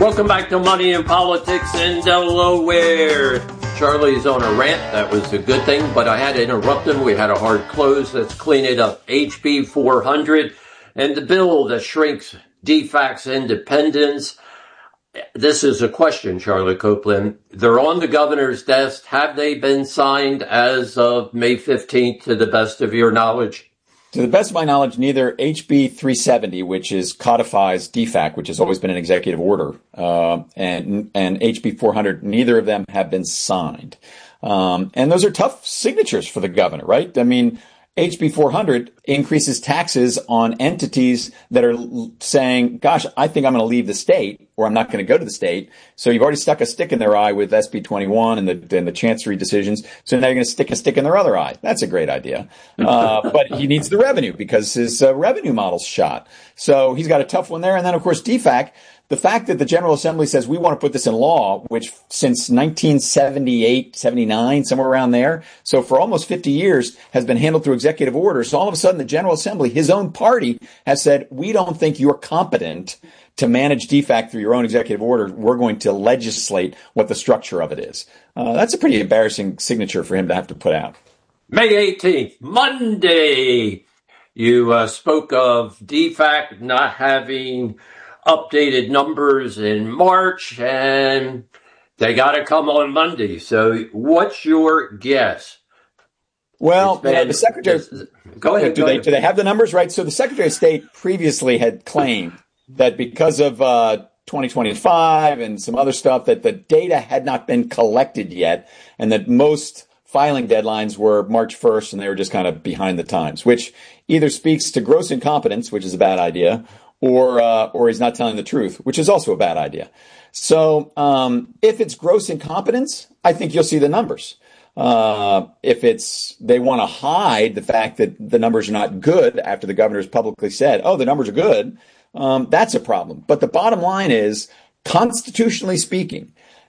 Welcome back to Money and Politics in Delaware. Charlie's on a rant. That was a good thing, but I had to interrupt him. We had a hard close. Let's clean it up. HB 400 and the bill that shrinks DFAC's independence. This is a question, Charlie Copeland. They're on the governor's desk. Have they been signed as of May 15th, to the best of your knowledge? To the best of my knowledge, neither HB 370, which codifies DFAC, which has always been an executive order, and HB 400, neither of them have been signed. And those are tough signatures for the governor, right? I mean, HB 400 increases taxes on entities that are saying, gosh, I think I'm going to leave the state, or I'm not going to go to the state. So you've already stuck a stick in their eye with SB 21 and the Chancery decisions. So now you're going to stick a stick in their other eye. That's a great idea. But he needs the revenue because his revenue model's shot. So he's got a tough one there. And then, of course, DFAC. The fact that the General Assembly says we want to put this in law, which since 1978, 79, somewhere around there, so for almost 50 years has been handled through executive order. So all of a sudden the General Assembly, his own party, has said, we don't think you're competent to manage DFAC through your own executive order. We're going to legislate what the structure of it is. That's a pretty embarrassing signature for him to have to put out. May 18th, Monday. You spoke of DFAC not having updated numbers in March, and they got to come on Monday. So what's your guess? Well, the Secretary... Go ahead. Do they have the numbers right? So the Secretary of State previously had claimed that because of 2025 and some other stuff, that the data had not been collected yet, and that most filing deadlines were March 1st, and they were just kind of behind the times, which either speaks to gross incompetence, which is a bad idea, or he's not telling the truth, which is also a bad idea. So if it's gross incompetence, I think you'll see the numbers. If they want to hide the fact that the numbers are not good after the governor's publicly said, oh, the numbers are good, that's a problem. But the bottom line is, constitutionally speaking,